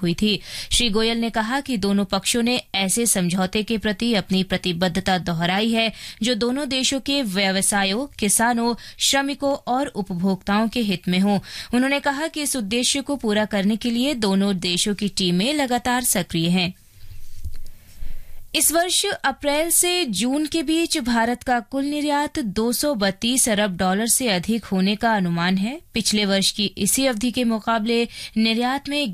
हुई थी। श्री गोयल ने कहा कि दोनों पक्षों ने ऐसे समझौते के प्रति अपनी प्रतिबद्धता दोहराई है जो दोनों देशों के व्यवसायों, किसानों, श्रमिकों और उपभोक्ताओं के हित में हो। उन्होंने कहा कि इस उद्देश्य को पूरा करने के लिए दोनों देशों की टीमें लगातार सक्रिय हैं। इस वर्ष अप्रैल से जून के बीच भारत का कुल निर्यात 232 अरब डॉलर से अधिक होने का अनुमान है। पिछले वर्ष की इसी अवधि के मुकाबले निर्यात में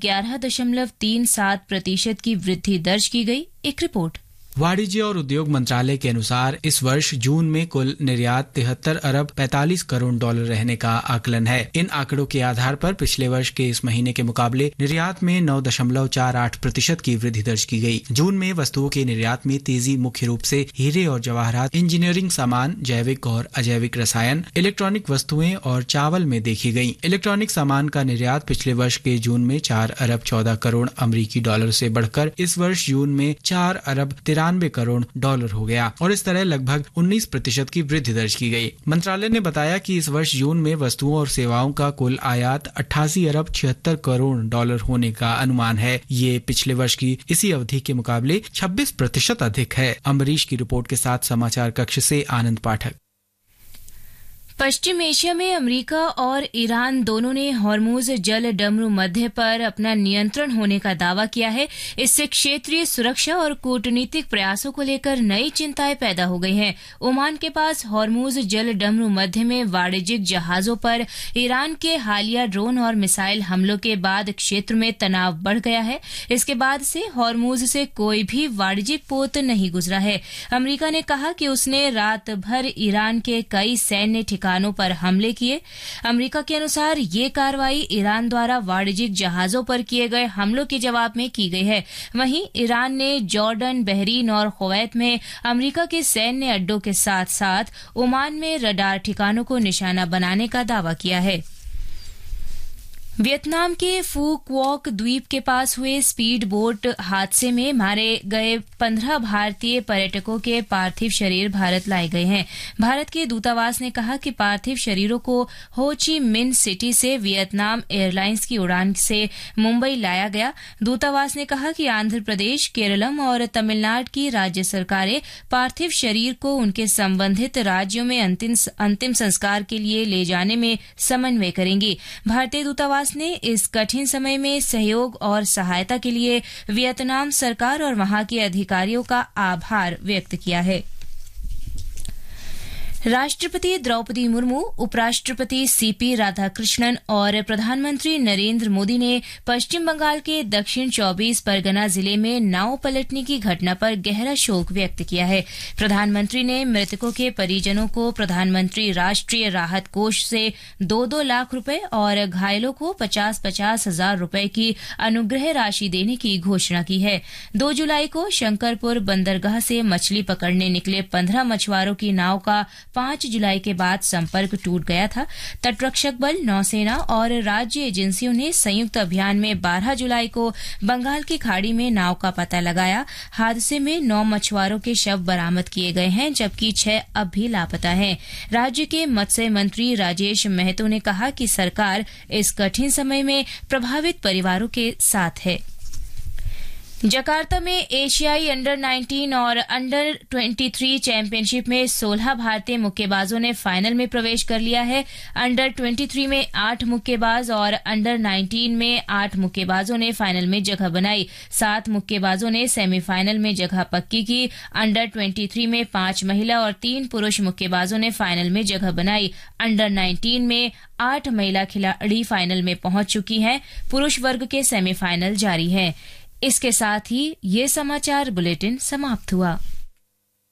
11.37% की वृद्धि दर्ज की गई। एक रिपोर्ट। वाणिज्य और उद्योग मंत्रालय के अनुसार इस वर्ष जून में कुल निर्यात 73 अरब 45 करोड़ डॉलर रहने का आकलन है। इन आंकड़ों के आधार पर पिछले वर्ष के इस महीने के मुकाबले निर्यात में 9.48% की वृद्धि दर्ज की गई। जून में वस्तुओं के निर्यात में तेजी मुख्य रूप से हीरे और जवाहरात, इंजीनियरिंग सामान, जैविक और अजैविक रसायन, इलेक्ट्रॉनिक वस्तुएं और चावल में देखी गई। इलेक्ट्रॉनिक सामान का निर्यात पिछले वर्ष के जून में 4 अरब 14 करोड़ अमेरिकी डॉलर से बढ़कर इस वर्ष जून में 4 अरब 93 करोड़ डॉलर हो गया और इस तरह लगभग 19% की वृद्धि दर्ज की गई। मंत्रालय ने बताया कि इस वर्ष जून में वस्तुओं और सेवाओं का कुल आयात 88 अरब 76 करोड़ डॉलर होने का अनुमान है। ये पिछले वर्ष की इसी अवधि के मुकाबले 26% अधिक है। अम्बरीश की रिपोर्ट के साथ समाचार कक्ष से आनंद पाठक। पश्चिम एशिया में अमेरिका और ईरान दोनों ने हॉर्मुज जल डमरू मध्य पर अपना नियंत्रण होने का दावा किया है। इससे क्षेत्रीय सुरक्षा और कूटनीतिक प्रयासों को लेकर नई चिंताएं पैदा हो गई हैं। ओमान के पास हॉर्मुज जल डमरू मध्य में वाणिज्यिक जहाजों पर ईरान के हालिया ड्रोन और मिसाइल हमलों के बाद क्षेत्र में तनाव बढ़ गया है। इसके बाद से हॉर्मुज से कोई भी वाणिज्यिक पोत नहीं गुजरा है। अमेरिका ने कहा कि उसने रात भर ईरान के कई सैन्य ठिकानों पर हमले किए। अमेरिका के अनुसार ये कार्रवाई ईरान द्वारा वाणिज्यिक जहाजों पर किए गए हमलों के जवाब में की गई है। वहीं ईरान ने जॉर्डन, बहरीन और कुवैत में अमेरिका के सैन्य अड्डों के साथ साथ ओमान में रडार ठिकानों को निशाना बनाने का दावा किया है। वियतनाम के फू क्वॉक द्वीप के पास हुए स्पीड बोट हादसे में मारे गए 15 भारतीय पर्यटकों के पार्थिव शरीर भारत लाए गए हैं। भारत के दूतावास ने कहा कि पार्थिव शरीरों को हो ची मिन सिटी से वियतनाम एयरलाइंस की उड़ान से मुंबई लाया गया। दूतावास ने कहा कि आंध्र प्रदेश, केरलम और तमिलनाडु की राज्य सरकारें पार्थिव शरीर को उनके संबंधित राज्यों में अंतिम संस्कार के लिए ले जाने में समन्वय करेंगी। भारतीय दूतावास ने इस कठिन समय में सहयोग और सहायता के लिए वियतनाम सरकार और वहां के अधिकारियों का आभार व्यक्त किया है। राष्ट्रपति द्रौपदी मुर्मू, उपराष्ट्रपति सीपी राधाकृष्णन और प्रधानमंत्री नरेंद्र मोदी ने पश्चिम बंगाल के दक्षिण 24 परगना जिले में नाव पलटने की घटना पर गहरा शोक व्यक्त किया है। प्रधानमंत्री ने मृतकों के परिजनों को प्रधानमंत्री राष्ट्रीय राहत कोष से 2-2 लाख रुपए और घायलों को 50-50 हजार रुपए की अनुग्रह राशि देने की घोषणा की है। 2 जुलाई को शंकरपुर बंदरगाह से मछली पकड़ने निकले 15 मछुआरों की नाव का 5 जुलाई के बाद संपर्क टूट गया था। तटरक्षक बल, नौसेना और राज्य एजेंसियों ने संयुक्त अभियान में 12 जुलाई को बंगाल की खाड़ी में नाव का पता लगाया। हादसे में 9 मछुआरों के शव बरामद किए गए हैं, जबकि 6 अब भी लापता हैं। राज्य के मत्स्य मंत्री राजेश महतो ने कहा कि सरकार इस कठिन समय में प्रभावित परिवारों के साथ है। जकार्ता में एशियाई अंडर 19 और अंडर 23 चैंपियनशिप में 16 भारतीय मुक्केबाजों ने फाइनल में प्रवेश कर लिया है। अंडर 23 में 8 मुक्केबाज और अंडर 19 में 8 मुक्केबाजों ने फाइनल में जगह बनाई। 7 मुक्केबाजों ने सेमीफाइनल में जगह पक्की की। अंडर 23 में 5 महिला और 3 पुरुष मुक्केबाजों ने फाइनल में जगह बनाई। अंडर 19 में 8 महिला खिलाड़ी फाइनल में पहुंच चुकी हैं। पुरुष वर्ग के सेमीफाइनल जारी हैं। इसके साथ ही ये समाचार बुलेटिन समाप्त हुआ।